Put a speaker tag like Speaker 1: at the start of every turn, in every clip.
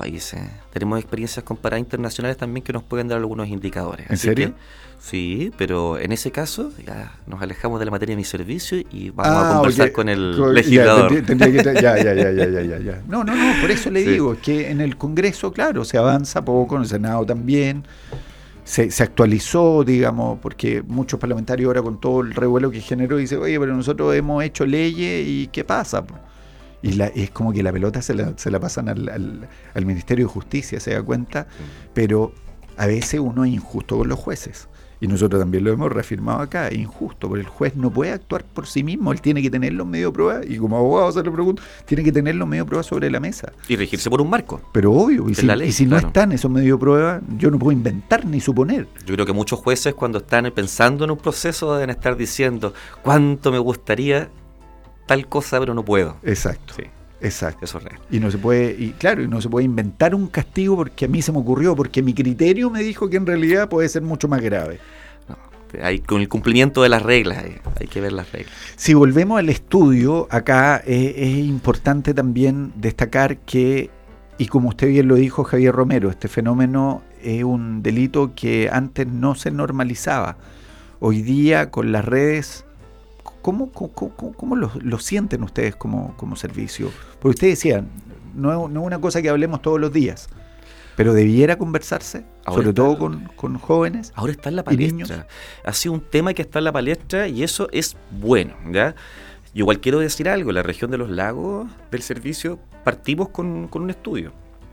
Speaker 1: países. Tenemos experiencias comparadas internacionales también que nos pueden dar algunos indicadores.
Speaker 2: ¿En serio?
Speaker 1: Sí, pero en ese caso ya nos alejamos de la materia de mi servicio y vamos a conversar con el legislador.
Speaker 2: Ya. No, por eso le digo, que en el Congreso, claro, se avanza poco, en el Senado también. Se actualizó, digamos, porque muchos parlamentarios ahora con todo el revuelo que generó dicen, oye, pero nosotros hemos hecho leyes y ¿qué pasa? Y es como que la pelota se la pasan al Ministerio de Justicia, se da cuenta, pero a veces uno es injusto con los jueces. Y nosotros también lo hemos reafirmado acá, es injusto, porque el juez no puede actuar por sí mismo, él tiene que tener los medios de prueba, y como abogado se le pregunta, tiene que tener los medios de prueba sobre la mesa.
Speaker 1: Y regirse por un marco.
Speaker 2: Pero obvio, y si no están esos medios de prueba, yo no puedo inventar ni suponer.
Speaker 1: Yo creo que muchos jueces cuando están pensando en un proceso deben estar diciendo, ¿cuánto me gustaría tal cosa, pero no puedo?
Speaker 2: Exacto.
Speaker 1: Sí.
Speaker 2: Exacto.
Speaker 1: Eso es real.
Speaker 2: Y no se puede inventar un castigo porque a mí se me ocurrió, porque mi criterio me dijo que en realidad puede ser mucho más grave.
Speaker 1: No, con el cumplimiento de las reglas, hay que ver las reglas.
Speaker 2: Si volvemos al estudio, acá es importante también destacar que, y como usted bien lo dijo, Javier Romero, este fenómeno es un delito que antes no se normalizaba. Hoy día con las redes, ¿cómo lo sienten ustedes como servicio? Porque ustedes decían, no es una cosa que hablemos todos los días, pero debiera conversarse, ahora sobre todo con jóvenes.
Speaker 1: Ahora está en la palestra.
Speaker 2: Niños.
Speaker 1: Ha sido un tema que está en la palestra y eso es bueno, ¿ya? Yo igual quiero decir algo, en la región de los lagos del servicio partimos con un estudio.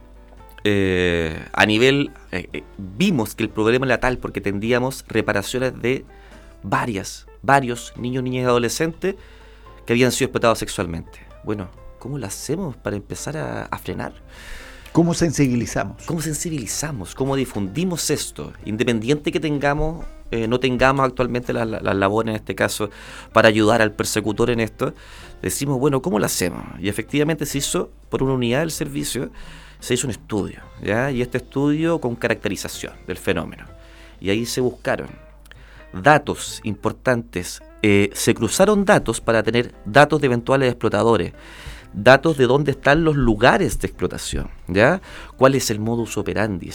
Speaker 1: A nivel, vimos que el problema era tal porque tendíamos reparaciones de varios niños, niñas y adolescentes que habían sido explotados sexualmente. Bueno, ¿cómo lo hacemos para empezar a frenar?
Speaker 2: ¿Cómo sensibilizamos?
Speaker 1: ¿Cómo difundimos esto? Independiente que no tengamos actualmente las labores, en este caso, para ayudar al persecutor en esto, decimos, bueno, ¿cómo lo hacemos? Y efectivamente se hizo, por una unidad del servicio, se hizo un estudio, ¿ya? Y este estudio con caracterización del fenómeno. Y ahí se buscaron datos importantes, se cruzaron datos para tener datos de eventuales explotadores, datos de dónde están los lugares de explotación, ¿ya? ¿Cuál es el modus operandi?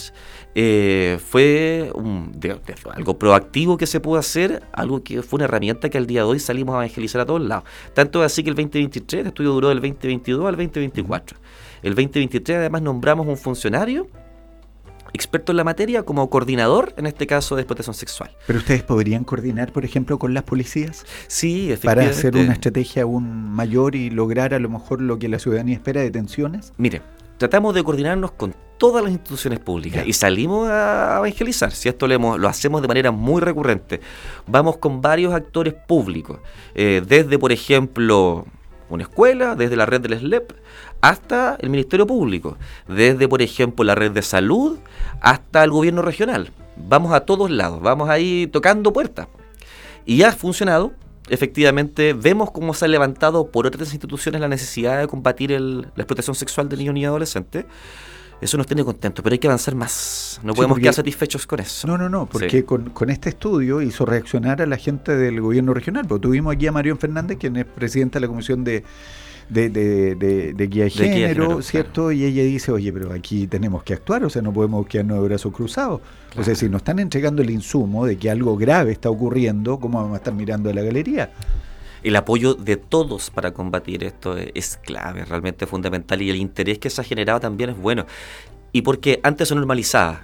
Speaker 1: Fue algo proactivo que se pudo hacer, algo que fue una herramienta que al día de hoy salimos a evangelizar a todos lados. Tanto así que el 2023, el estudio duró del 2022 al 2024. El 2023 además nombramos un funcionario experto en la materia como coordinador, en este caso de explotación sexual.
Speaker 2: ¿Pero ustedes podrían coordinar, por ejemplo, con las policías?
Speaker 1: Sí, efectivamente.
Speaker 2: Para hacer una estrategia aún mayor y lograr a lo mejor lo que la ciudadanía espera, detenciones.
Speaker 1: Mire, tratamos de coordinarnos con todas las instituciones públicas y salimos a evangelizar. Si esto lo hacemos de manera muy recurrente. Vamos con varios actores públicos, desde, por ejemplo, una escuela, desde la red del SLEP hasta el Ministerio Público, desde, por ejemplo, la red de salud hasta el gobierno regional. Vamos a todos lados, vamos ahí tocando puertas. Y ha funcionado. Efectivamente, vemos cómo se ha levantado por otras instituciones la necesidad de combatir la explotación sexual de niños y adolescentes. Eso nos tiene contentos, pero hay que avanzar más. No podemos quedar satisfechos con eso.
Speaker 2: No, porque con este estudio hizo reaccionar a la gente del gobierno regional. Porque tuvimos aquí a Marión Fernández, quien es presidenta de la Comisión de Guía de Género, ¿cierto? Claro. Y ella dice, oye, pero aquí tenemos que actuar, o sea, no podemos quedarnos de brazos cruzados. Claro. O sea, si nos están entregando el insumo de que algo grave está ocurriendo, ¿cómo vamos a estar mirando a la galería?
Speaker 1: El apoyo de todos para combatir esto es clave, realmente fundamental, y el interés que se ha generado también es bueno. Y porque antes se normalizaba.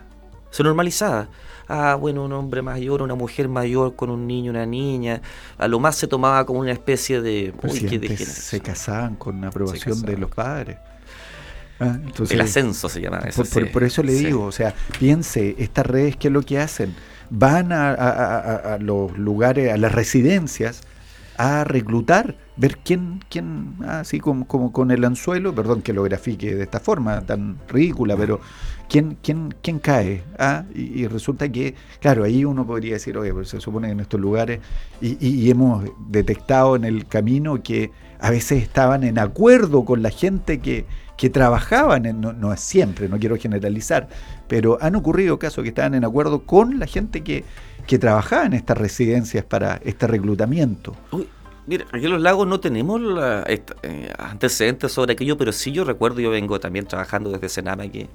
Speaker 1: Bueno, un hombre mayor, una mujer mayor con un niño, una niña, a lo más se tomaba como una especie de...
Speaker 2: se casaban con aprobación de los padres. Entonces,
Speaker 1: el ascenso se llama eso.
Speaker 2: Por eso le digo, o sea, piense, estas redes, ¿qué es lo que hacen? Van a los lugares, a las residencias, a reclutar, ver quién así como con el anzuelo, perdón que lo grafique de esta forma tan ridícula, pero quién cae, y resulta que, claro, ahí uno podría decir, oye, pues se supone que en estos lugares, y hemos detectado en el camino que a veces estaban en acuerdo con la gente que trabajaban, no es siempre, no quiero generalizar, pero han ocurrido casos que estaban en acuerdo con la gente que trabajaba en estas residencias para este reclutamiento.
Speaker 1: Uy, mira, aquí en Los Lagos no tenemos antecedentes sobre aquello, pero sí yo recuerdo, yo vengo también trabajando desde Sename aquí